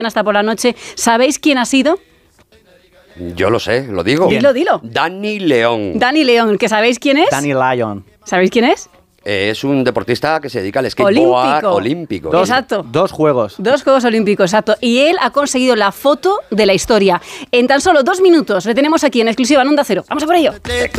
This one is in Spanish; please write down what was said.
hasta por la noche. ¿Sabéis quién ha sido? Yo lo sé, lo digo. Dilo. Dani León. Dani León, ¿que sabéis quién es? Dani Lyon. ¿Sabéis quién es? Es un deportista que se dedica al skateboard olímpico. Exacto. 2 Juegos. 2 Juegos Olímpicos, exacto. Y él ha conseguido la foto de la historia. En tan solo 2 minutos le tenemos aquí en exclusiva en Onda Cero. Vamos a por ello.